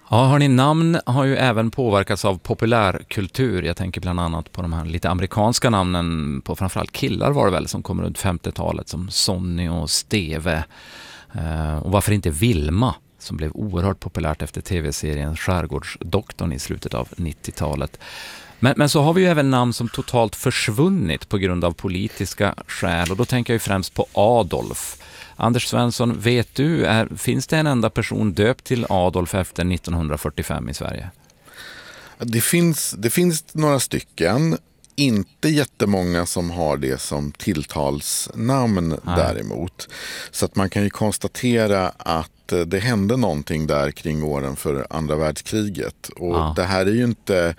Ja, hörni, namn har ju även påverkats av populärkultur. Jag tänker bland annat på de här lite amerikanska namnen på framförallt killar var det väl som kom runt 50-talet som Sonny och Steve. Och varför inte Vilma som blev oerhört populärt efter tv-serien Skärgårdsdoktorn i slutet av 90-talet. Men så har vi ju även namn som totalt försvunnit på grund av politiska skäl och då tänker jag ju främst på Adolf. Anders Svensson, vet du, finns det en enda person döpt till Adolf efter 1945 i Sverige? Det finns några stycken, inte jättemånga som har det som tilltalsnamn däremot. Så att man kan ju konstatera att det hände någonting där kring åren för andra världskriget. Och det här är ju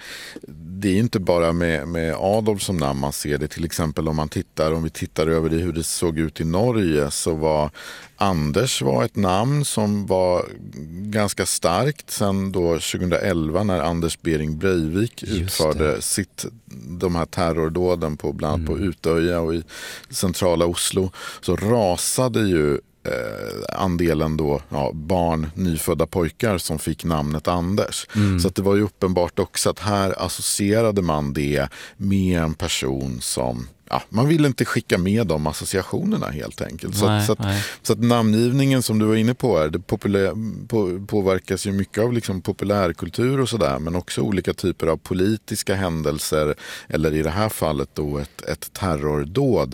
inte bara med Adolf som namn man ser det. Till exempel om vi tittar över det, hur det såg ut i Norge, så var Anders ett namn som var ganska starkt sen då 2011 när Anders Behring Breivik utförde de här terrordåden bland annat på Utöja och i centrala Oslo, så rasade ju andelen då barn, nyfödda pojkar som fick namnet Anders. Så att det var ju uppenbart också att här associerade man det med en person som man vill inte skicka med de associationerna helt enkelt. Så att namngivningen som du var inne på det påverkas ju mycket av liksom populärkultur och sådär, men också olika typer av politiska händelser eller i det här fallet då ett terrordåd.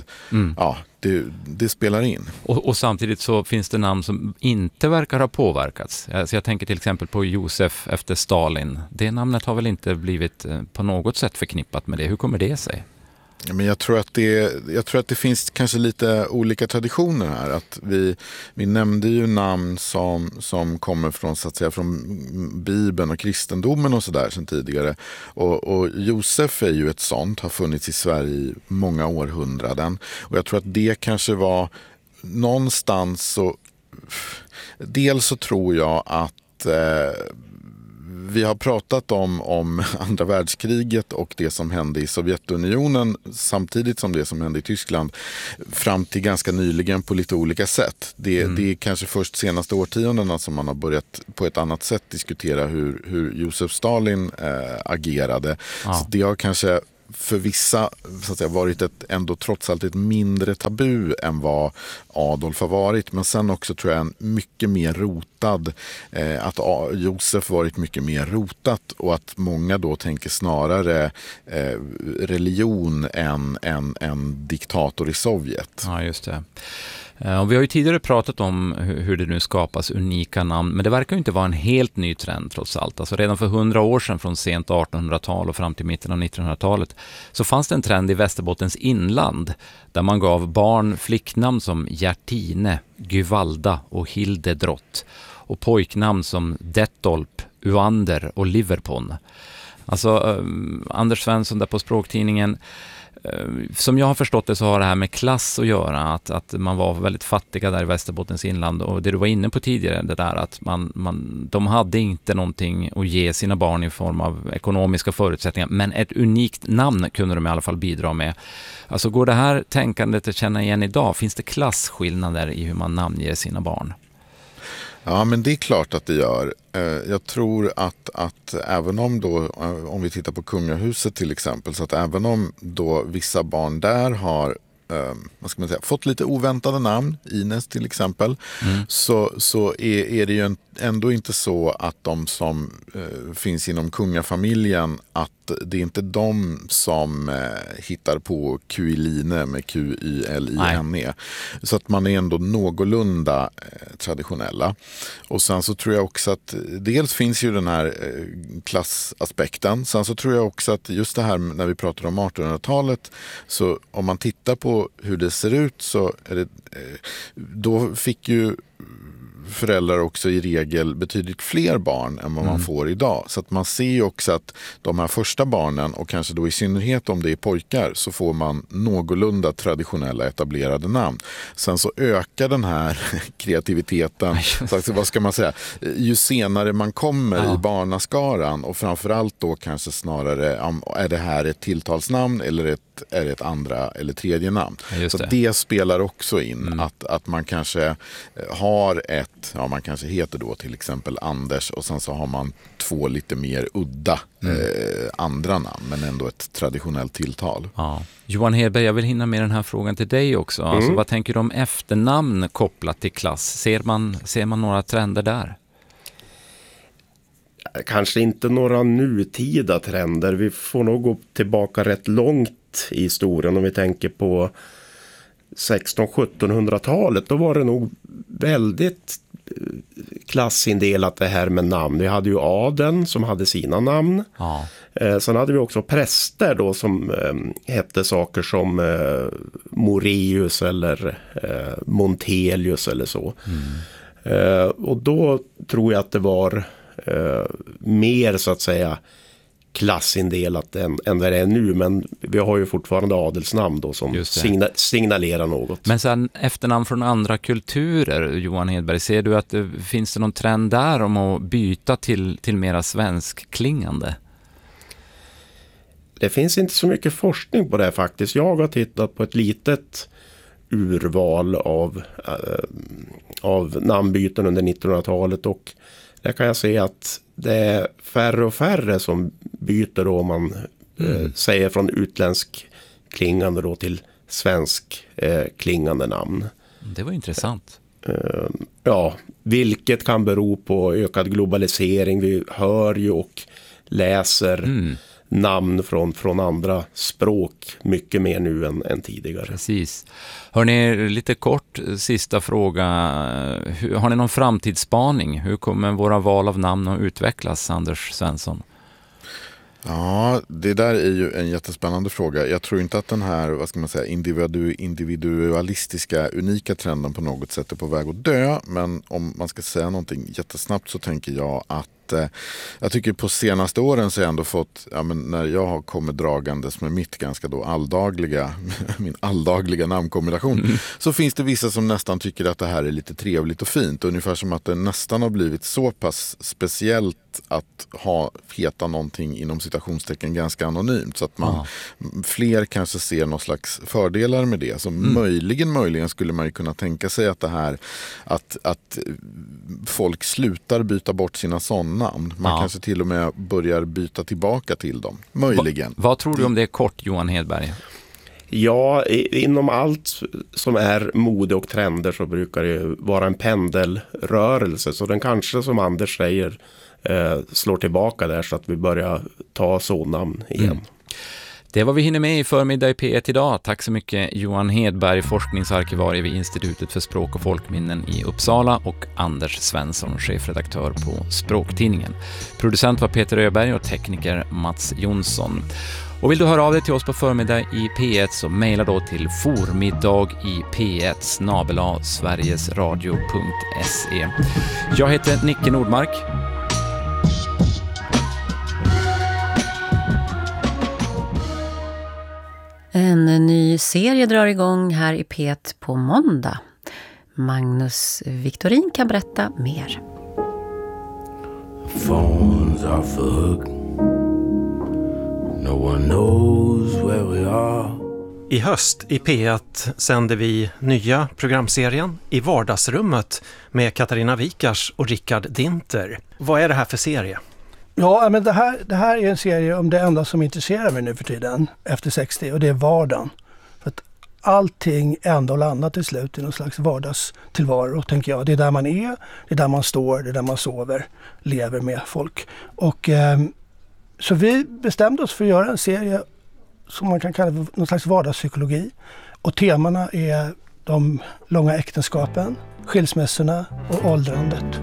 Det spelar in. Och samtidigt så finns det namn som inte verkar ha påverkats. Så jag tänker till exempel på Josef efter Stalin. Det namnet har väl inte blivit på något sätt förknippat med det. Hur kommer det sig? Men jag tror att det finns kanske lite olika traditioner här. Att vi nämnde ju namn som kommer från, så att säga, från Bibeln och kristendomen och sådär sedan tidigare. Och Josef är ju ett sånt, har funnits i Sverige i många århundraden. Och jag tror att det kanske var någonstans så... Dels så tror jag att... vi har pratat om andra världskriget och det som hände i Sovjetunionen samtidigt som det som hände i Tyskland fram till ganska nyligen på lite olika sätt. Det är kanske först senaste årtiondena som man har börjat på ett annat sätt diskutera hur Josef Stalin agerade. Så det har kanske för vissa, så att säga, varit ändå trots allt ett mindre tabu än vad Adolf har varit. Men sen också tror jag en mycket mer rotad, att Josef varit mycket mer rotat och att många då tänker snarare religion än diktator i Sovjet. Ja, just det. Och vi har ju tidigare pratat om hur det nu skapas unika namn, men det verkar ju inte vara en helt ny trend trots allt. Alltså redan för 100 år sedan, från sent 1800-tal och fram till mitten av 1900-talet, så fanns det en trend i Västerbottens inland där man gav barn flicknamn som Gertine, Gyvalda och Hildedrott och pojknamn som Dettolp, Uander och Liverpon. Alltså Anders Svensson där på Språktidningen, som jag har förstått det så har det här med klass att göra, att man var väldigt fattiga där i Västerbottens inland, och det du var inne på tidigare, det där att de hade inte någonting att ge sina barn i form av ekonomiska förutsättningar, men ett unikt namn kunde de i alla fall bidra med. Alltså går det här tänkandet att känna igen idag? Finns det klasskillnader i hur man namnger sina barn? Ja, men det är klart att det gör. Jag tror att även om vi tittar på kungahuset till exempel, så att även om då vissa barn där har fått lite oväntade namn, Ines till exempel, så är det ju ändå inte så att de som finns inom kungafamiljen, att det är inte de som hittar på Kyeline med Q-Y-L-I-N-E. Så att man är ändå någorlunda traditionella. Och sen så tror jag också att dels finns ju den här klassaspekten. Sen så tror jag också att just det här när vi pratar om 1800-talet, så om man tittar på hur det ser ut, så är det, då fick ju föräldrar också i regel betydligt fler barn än vad man får idag. Så att man ser ju också att de här första barnen, och kanske då i synnerhet om det är pojkar, så får man någorlunda traditionella etablerade namn. Sen så ökar den här kreativiteten, så vad ska man säga, ju senare man kommer i barnaskaran, och framförallt då kanske snarare är det här ett tilltalsnamn eller är det ett andra eller tredje namn. Så det spelar också in att man kanske har ett att man kanske heter då till exempel Anders och sen så har man 2 lite mer udda andra namn, men ändå ett traditionellt tilltal. Ja. Johan Hedberg, jag vill hinna med den här frågan till dig också. Alltså, vad tänker du om efternamn kopplat till klass? Ser man några trender där? Kanske inte några nutida trender. Vi får nog gå tillbaka rätt långt i historien om vi tänker på 1600-1700-talet. Då var det nog väldigt klassindelat det här med namn. Vi hade ju adeln som hade sina namn. Ja. Sen hade vi också präster då som hette saker som Moreus eller Montelius eller så. Och då tror jag att det var mer så att säga klassindelat än det är nu, men vi har ju fortfarande adelsnamn då som signalerar något. Men sen efternamn från andra kulturer, Johan Hedberg, ser du att finns det någon trend där om att byta till mera svenskklingande? Det finns inte så mycket forskning på det faktiskt. Jag har tittat på ett litet urval av namnbyten under 1900-talet och där kan jag se att det är färre och färre som byter då, om man säger från utländsk klingande då till svensk klingande namn. Det var intressant. Ja, vilket kan bero på ökad globalisering. Vi hör ju och läser namn från andra språk mycket mer nu än tidigare. Precis. Hörrni, lite kort sista fråga. Har ni någon framtidsspaning? Hur kommer våra val av namn att utvecklas, Anders Svensson? Ja, det där är ju en jättespännande fråga. Jag tror inte att den här, vad ska man säga, individualistiska, unika trenden på något sätt är på väg att dö. Men om man ska säga någonting jättesnabbt så tänker jag att jag tycker på senaste åren så har jag ändå fått, när jag har kommit dragandes med mitt ganska då min alldagliga namnkombination, så finns det vissa som nästan tycker att det här är lite trevligt och fint. Ungefär som att det nästan har blivit så pass speciellt att heta någonting inom citationstecken ganska anonymt, så att man fler kanske ser någon slags fördelar med det. Så möjligen skulle man ju kunna tänka sig att det här att folk slutar byta bort sina sådana namn. Man kanske till och med börjar byta tillbaka till dem. Möjligen. Vad tror du om det kort, Johan Hedberg? Ja, inom allt som är mode och trender så brukar det vara en pendelrörelse. Så den kanske, som Anders säger, slår tillbaka där så att vi börjar ta sådana igen. Det var vi hinner med i förmiddag i P1 idag. Tack så mycket Johan Hedberg, forskningsarkivarie vid Institutet för språk och folkminnen i Uppsala, och Anders Svensson, chefredaktör på Språktidningen. Producent var Peter Öberg och tekniker Mats Jonsson. Och vill du höra av dig till oss på förmiddag i P1 så mejla då till formiddag.i p1@sverigesradio.se. Jag heter Nicke Nordmark. En ny serie drar igång här i P1 på måndag. Magnus Victorin kan berätta mer. Phones are fucked. No one knows where we are. I höst i P1 sänder vi nya programserien I vardagsrummet med Katarina Wikars och Rickard Dinter. Vad är det här för serie? Ja, men det här är en serie om det enda som intresserar mig nu för tiden efter 60, och det är vardagen. För att allting ändå landar till slut i någon slags vardagstillvaro, tänker jag. Det är där man är, det är där man står, det är där man sover, lever med folk. Och så vi bestämde oss för att göra en serie som man kan kalla för någon slags vardagspsykologi. Och temana är de långa äktenskapen, skilsmässorna och åldrandet.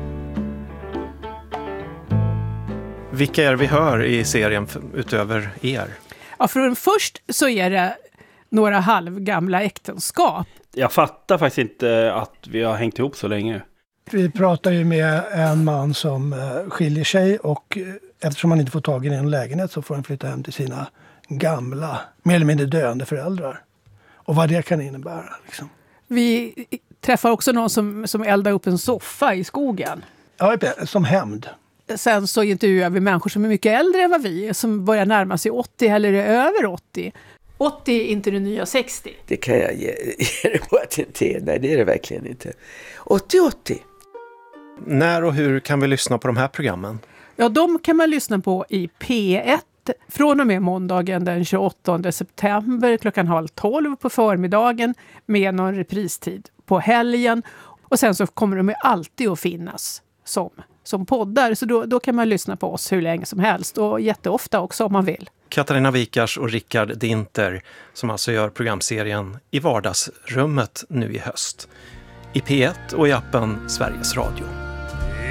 Vilka är vi hör i serien utöver er? Ja, för först så är det några halvgamla äktenskap. Jag fattar faktiskt inte att vi har hängt ihop så länge. Vi pratar ju med en man som skiljer sig, och eftersom han inte får tag i en lägenhet så får han flytta hem till sina gamla, mer eller mindre döende föräldrar. Och vad det kan innebära. Liksom. Vi träffar också någon som eldar upp en soffa i skogen. Ja, som hämnd. Sen så intervjuar vi människor som är mycket äldre än vad vi är, som börjar närma sig 80 eller är över 80. 80 är inte det nya 60. Det kan jag ge dig på att det inte är. Nej, det är det verkligen inte. 80. När och hur kan vi lyssna på de här programmen? Ja, de kan man lyssna på i P1 från och med måndagen den 28 september klockan 11:30 på förmiddagen med någon repristid på helgen. Och sen så kommer de alltid att finnas som poddar. Så då kan man lyssna på oss hur länge som helst och jätteofta också om man vill. Katarina Wikars och Rickard Dinter som alltså gör programserien I vardagsrummet nu i höst. I P1 och i appen Sveriges Radio.